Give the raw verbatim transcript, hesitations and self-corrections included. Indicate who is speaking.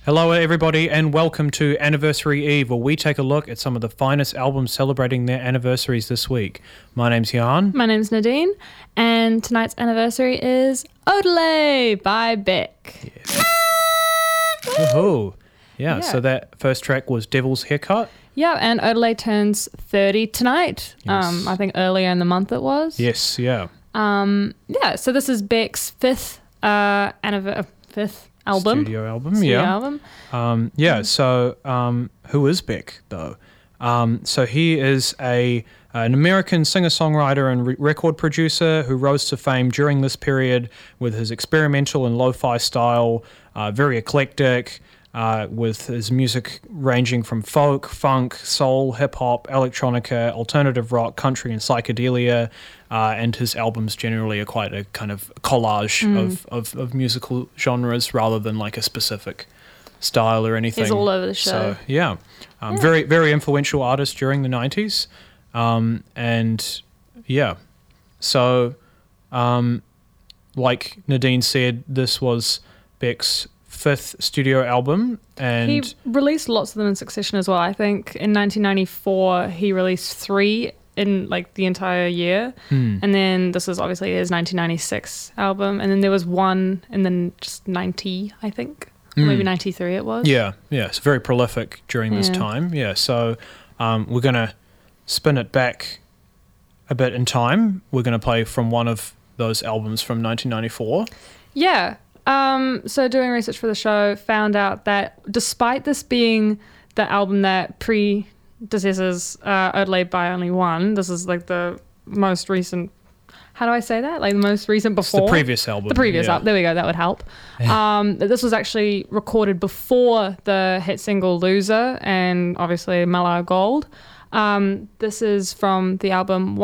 Speaker 1: Hello, everybody, and welcome to Anniversary Eve, where we take a look at some of the finest albums celebrating their anniversaries this week. My name's Jan.
Speaker 2: My name's Nadine, and tonight's anniversary is Odelay by Beck.
Speaker 1: Yes. Woohoo. Yeah,
Speaker 2: Yeah.
Speaker 1: so that first track was Devil's Haircut.
Speaker 2: Yeah, and Odelay turns thirty tonight.
Speaker 1: Yes.
Speaker 2: Um, I think earlier in the month it was.
Speaker 1: Yes, yeah.
Speaker 2: Um, yeah, so this is Beck's fifth uh, anniver- fifth album.
Speaker 1: Studio album,
Speaker 2: Studio
Speaker 1: yeah.
Speaker 2: album.
Speaker 1: Um, yeah, so um, who is Beck, though? Um, so he is a an American singer-songwriter and re- record producer who rose to fame during this period with his experimental and lo-fi style, uh, very eclectic, uh, with his music ranging from folk, funk, soul, hip-hop, electronica, alternative rock, country, and psychedelia. Uh, and his albums generally are quite a kind of collage
Speaker 2: Mm.
Speaker 1: of, of, of musical genres rather than like a specific style or anything.
Speaker 2: He's all over the show.
Speaker 1: So, yeah. Um,
Speaker 2: Yeah.
Speaker 1: Very, very influential artist during the nineties. Um, and, yeah. So, um, like Nadine said, this was Beck's fifth studio album. And
Speaker 2: He released lots of them in succession as well. I think in nineteen ninety-four he released three in like the entire year.
Speaker 1: Hmm.
Speaker 2: And then this is obviously his nineteen ninety-six album. And then there was one and then just ninety, I think. Or maybe
Speaker 1: Mm.
Speaker 2: ninety-three it was.
Speaker 1: Yeah, yeah, it's very prolific during this
Speaker 2: Yeah.
Speaker 1: time. Yeah, so um, we're going to spin it back a bit in time. We're going to play from one of those albums from nineteen ninety-four.
Speaker 2: Yeah. Um, so doing research for the show, found out that despite this being the album that predecesses uh, Odelay by only one, this is like the most recent, how do I say that? Like the most recent
Speaker 1: It's
Speaker 2: before?
Speaker 1: the previous album.
Speaker 2: The previous
Speaker 1: yeah.
Speaker 2: album. There we go. That would help. Um, this was actually recorded before the hit single Loser and obviously Mellow Gold. Um, this is from the album